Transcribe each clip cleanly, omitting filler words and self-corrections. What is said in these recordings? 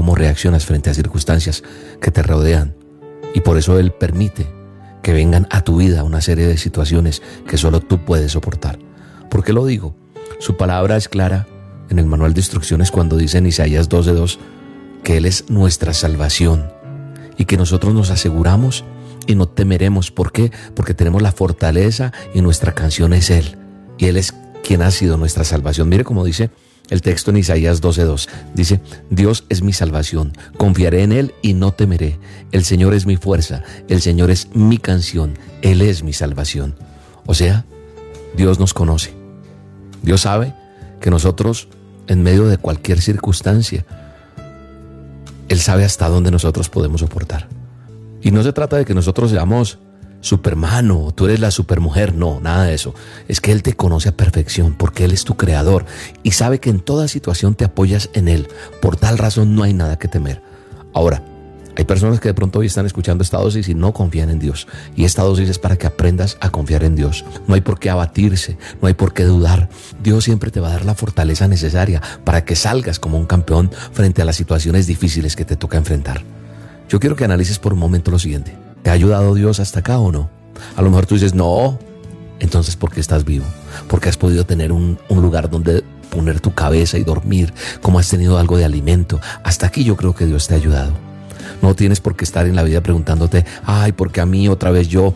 cómo reaccionas frente a circunstancias que te rodean. Y por eso Él permite que vengan a tu vida una serie de situaciones que solo tú puedes soportar. ¿Por qué lo digo? Su palabra es clara en el manual de instrucciones cuando dice en Isaías 12:2 que Él es nuestra salvación y que nosotros nos aseguramos y no temeremos. ¿Por qué? Porque tenemos la fortaleza y nuestra canción es Él. Y Él es quien ha sido nuestra salvación. Mire cómo dice el texto en Isaías 12:2. Dice: Dios es mi salvación, confiaré en Él y no temeré. El Señor es mi fuerza, el Señor es mi canción, Él es mi salvación. O sea, Dios nos conoce. Dios sabe que nosotros, en medio de cualquier circunstancia, Él sabe hasta dónde nosotros podemos soportar. Y no se trata de que nosotros seamos Superman o tú eres la supermujer, no, nada de eso. Es que Él te conoce a perfección porque Él es tu creador y sabe que en toda situación te apoyas en Él. Por tal razón no hay nada que temer. Ahora, hay personas que de pronto hoy están escuchando esta dosis y no confían en Dios. Y esta dosis es para que aprendas a confiar en Dios. No hay por qué abatirse, no hay por qué dudar. Dios siempre te va a dar la fortaleza necesaria para que salgas como un campeón frente a las situaciones difíciles que te toca enfrentar. Yo quiero que analices por un momento lo siguiente. ¿Te ha ayudado Dios hasta acá o no? A lo mejor tú dices, no. Entonces, ¿por qué estás vivo? Porque has podido tener un lugar donde poner tu cabeza y dormir, como has tenido algo de alimento. Hasta aquí yo creo que Dios te ha ayudado. No tienes por qué estar en la vida preguntándote, ay, ¿por qué a mí otra vez yo?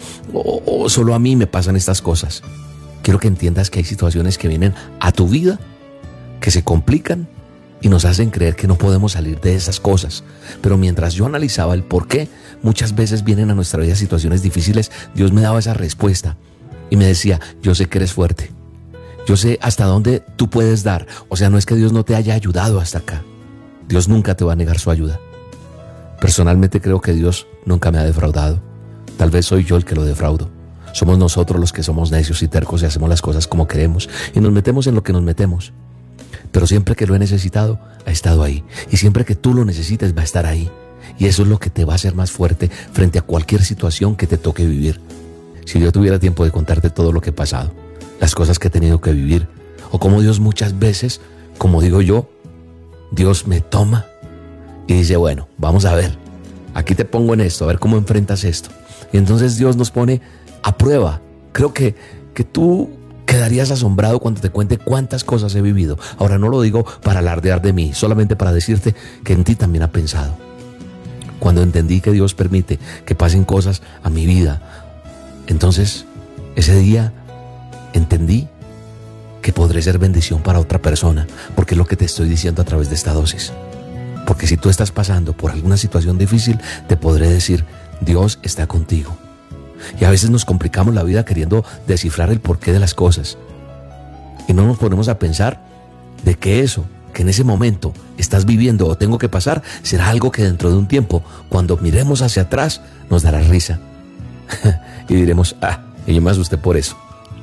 O solo a mí me pasan estas cosas. Quiero que entiendas que hay situaciones que vienen a tu vida, que se complican y nos hacen creer que no podemos salir de esas cosas. Pero mientras yo analizaba el por qué muchas veces vienen a nuestra vida situaciones difíciles, Dios me daba esa respuesta y me decía, yo sé que eres fuerte, yo sé hasta dónde tú puedes dar. O sea, no es que Dios no te haya ayudado hasta acá. Dios nunca te va a negar su ayuda. Personalmente creo que Dios nunca me ha defraudado. Tal vez soy yo el que lo defraudo. Somos nosotros los que somos necios y tercos y hacemos las cosas como queremos y nos metemos en lo que nos metemos. Pero siempre que lo he necesitado, ha estado ahí. Y siempre que tú lo necesites, va a estar ahí. Y eso es lo que te va a hacer más fuerte frente a cualquier situación que te toque vivir. Si yo tuviera tiempo de contarte todo lo que he pasado, las cosas que he tenido que vivir, o cómo Dios muchas veces, como digo yo, Dios me toma y dice, bueno, vamos a ver, aquí te pongo en esto, a ver cómo enfrentas esto. Y entonces Dios nos pone a prueba. Creo que tú quedarías asombrado cuando te cuente cuántas cosas he vivido. Ahora no lo digo para alardear de mí, solamente para decirte que en ti también ha pensado. Cuando entendí que Dios permite que pasen cosas a mi vida, entonces ese día entendí que podré ser bendición para otra persona, porque es lo que te estoy diciendo a través de esta dosis. Porque si tú estás pasando por alguna situación difícil, te podré decir, Dios está contigo. Y a veces nos complicamos la vida queriendo descifrar el porqué de las cosas. Y no nos ponemos a pensar de que eso que en ese momento estás viviendo o tengo que pasar, será algo que dentro de un tiempo, cuando miremos hacia atrás, nos dará risa. Y diremos, y yo me asusté por eso.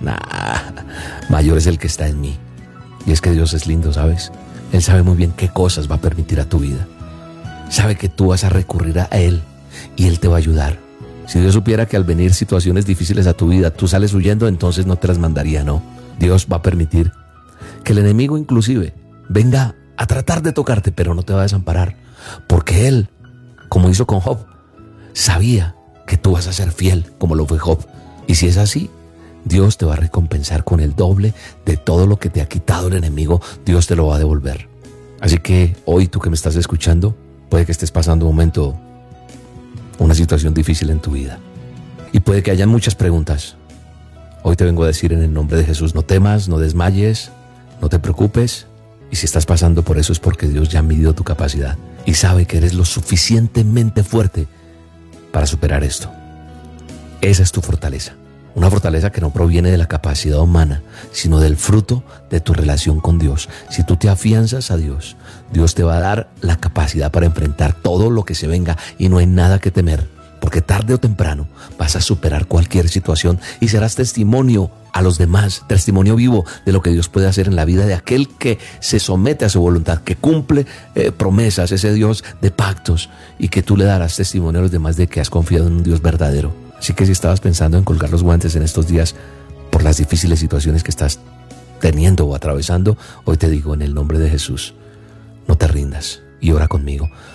Mayor es el que está en mí. Y es que Dios es lindo, ¿sabes? Él sabe muy bien qué cosas va a permitir a tu vida. Sabe que tú vas a recurrir a Él y Él te va a ayudar. Si Dios supiera que al venir situaciones difíciles a tu vida, tú sales huyendo, entonces no te las mandaría, no. Dios va a permitir que el enemigo inclusive venga a tratar de tocarte, pero no te va a desamparar. Porque Él, como hizo con Job, sabía que tú vas a ser fiel, como lo fue Job. Y si es así, Dios te va a recompensar con el doble de todo lo que te ha quitado el enemigo. Dios te lo va a devolver. Así que hoy tú que me estás escuchando, puede que estés pasando un momento, una situación difícil en tu vida. Y puede que hayan muchas preguntas. Hoy te vengo a decir en el nombre de Jesús, no temas, no desmayes, no te preocupes. Y si estás pasando por eso es porque Dios ya ha medido tu capacidad y sabe que eres lo suficientemente fuerte para superar esto. Esa es tu fortaleza. Una fortaleza que no proviene de la capacidad humana, sino del fruto de tu relación con Dios. Si tú te afianzas a Dios, Dios te va a dar la capacidad para enfrentar todo lo que se venga y no hay nada que temer, porque tarde o temprano vas a superar cualquier situación y serás testimonio a los demás, testimonio vivo de lo que Dios puede hacer en la vida de aquel que se somete a su voluntad, que cumple promesas, ese Dios de pactos, y que tú le darás testimonio a los demás de que has confiado en un Dios verdadero. Así que si estabas pensando en colgar los guantes en estos días por las difíciles situaciones que estás teniendo o atravesando, hoy te digo en el nombre de Jesús, no te rindas y ora conmigo.